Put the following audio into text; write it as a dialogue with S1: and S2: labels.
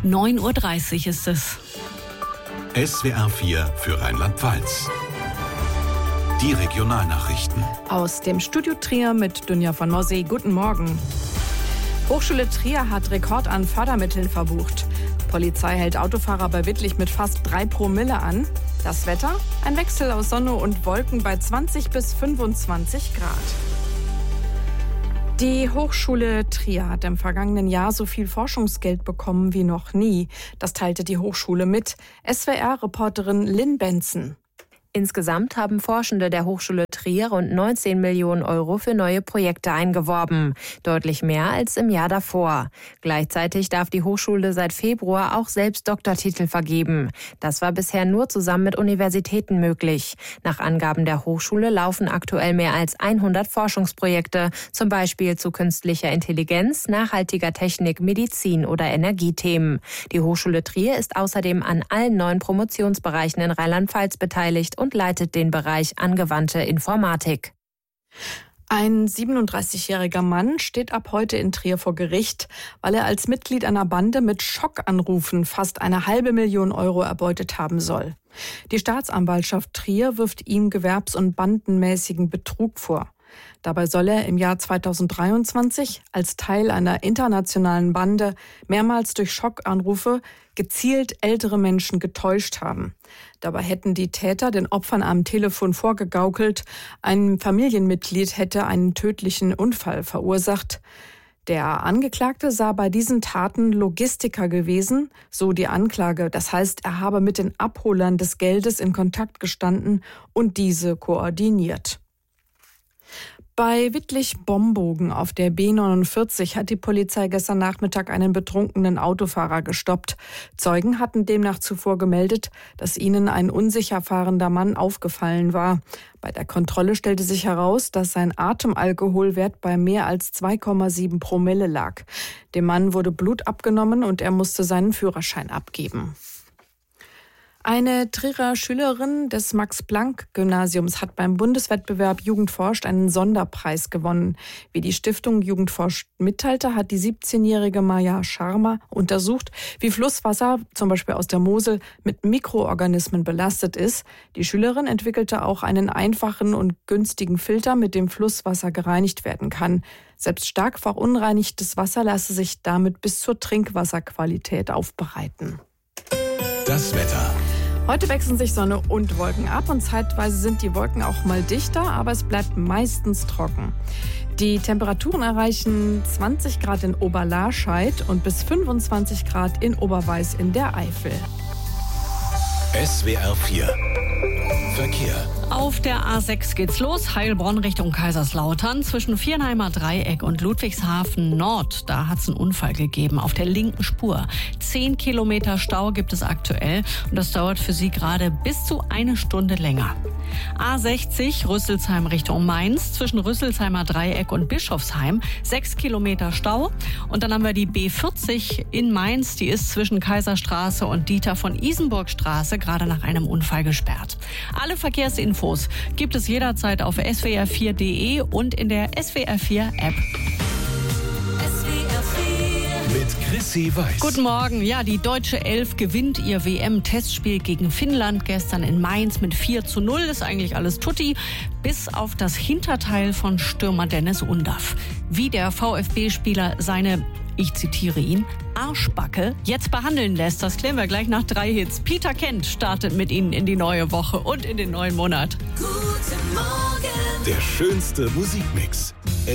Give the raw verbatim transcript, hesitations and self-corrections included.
S1: neun Uhr dreißig ist es.
S2: S W R vier für Rheinland-Pfalz. Die Regionalnachrichten.
S3: Aus dem Studio Trier mit Dunja von Mossee. Guten Morgen. Hochschule Trier hat Rekord an Fördermitteln verbucht. Polizei hält Autofahrer bei Wittlich mit fast drei Promille an. Das Wetter? Ein Wechsel aus Sonne und Wolken bei zwanzig bis fünfundzwanzig Grad. Die Hochschule Trier hat im vergangenen Jahr so viel Forschungsgeld bekommen wie noch nie. Das teilte die Hochschule mit. S W R-Reporterin Lynn Benson.
S4: Insgesamt haben Forschende der Hochschule Trier rund neunzehn Millionen Euro für neue Projekte eingeworben. Deutlich mehr als im Jahr davor. Gleichzeitig darf die Hochschule seit Februar auch selbst Doktortitel vergeben. Das war bisher nur zusammen mit Universitäten möglich. Nach Angaben der Hochschule laufen aktuell mehr als hundert Forschungsprojekte, zum Beispiel zu künstlicher Intelligenz, nachhaltiger Technik, Medizin oder Energiethemen. Die Hochschule Trier ist außerdem an allen neuen Promotionsbereichen in Rheinland-Pfalz beteiligt und leitet den Bereich angewandte Informatik.
S3: Ein siebenunddreißigjähriger Mann steht ab heute in Trier vor Gericht, weil er als Mitglied einer Bande mit Schockanrufen fast eine halbe Million Euro erbeutet haben soll. Die Staatsanwaltschaft Trier wirft ihm gewerbs- und bandenmäßigen Betrug vor. Dabei soll er im Jahr zweitausenddreiundzwanzig als Teil einer internationalen Bande mehrmals durch Schockanrufe gezielt ältere Menschen getäuscht haben. Dabei hätten die Täter den Opfern am Telefon vorgegaukelt, ein Familienmitglied hätte einen tödlichen Unfall verursacht. Der Angeklagte sei bei diesen Taten Logistiker gewesen, so die Anklage. Das heißt, er habe mit den Abholern des Geldes in Kontakt gestanden und diese koordiniert. Bei Wittlich-Bombogen auf der B neunundvierzig hat die Polizei gestern Nachmittag einen betrunkenen Autofahrer gestoppt. Zeugen hatten demnach zuvor gemeldet, dass ihnen ein unsicher fahrender Mann aufgefallen war. Bei der Kontrolle stellte sich heraus, dass sein Atemalkoholwert bei mehr als zwei Komma sieben Promille lag. Dem Mann wurde Blut abgenommen und er musste seinen Führerschein abgeben. Eine Trierer Schülerin des Max-Planck-Gymnasiums hat beim Bundeswettbewerb Jugend forscht einen Sonderpreis gewonnen. Wie die Stiftung Jugend forscht mitteilte, hat die siebzehnjährige Maja Scharmer untersucht, wie Flusswasser, zum Beispiel aus der Mosel, mit Mikroorganismen belastet ist. Die Schülerin entwickelte auch einen einfachen und günstigen Filter, mit dem Flusswasser gereinigt werden kann. Selbst stark verunreinigtes Wasser lasse sich damit bis zur Trinkwasserqualität aufbereiten.
S2: Das Wetter.
S3: Heute wechseln sich Sonne und Wolken ab und zeitweise sind die Wolken auch mal dichter, aber es bleibt meistens trocken. Die Temperaturen erreichen zwanzig Grad in Oberlarscheid und bis fünfundzwanzig Grad in Oberweiß in der Eifel.
S2: S W R vier Verkehr.
S1: Auf der A sechs geht's los, Heilbronn Richtung Kaiserslautern, zwischen Viernheimer Dreieck und Ludwigshafen Nord. Da hat's einen Unfall gegeben, auf der linken Spur. Zehn Kilometer Stau gibt es aktuell und das dauert für Sie gerade bis zu eine Stunde länger. A sechzig Rüsselsheim Richtung Mainz, zwischen Rüsselsheimer Dreieck und Bischofsheim, sechs Kilometer Stau. Und dann haben wir die B vierzig in Mainz, die ist zwischen Kaiserstraße und Dieter von Isenburgstraße gerade nach einem Unfall gesperrt. Alle Verkehrsinfos gibt es jederzeit auf S W R vier punkt de und in der S W R vier App.
S2: Mit Chrissy Weiß.
S1: Guten Morgen. Ja, die deutsche Elf gewinnt ihr W M-Testspiel gegen Finnland gestern in Mainz mit vier zu null. Ist eigentlich alles tutti, bis auf das Hinterteil von Stürmer Dennis Undaff. Wie der VfB-Spieler seine, ich zitiere ihn, Arschbacke jetzt behandeln lässt, das klären wir gleich nach drei Hits. Peter Kent startet mit Ihnen in die neue Woche und in den neuen Monat.
S2: Guten Morgen. Der schönste Musikmix.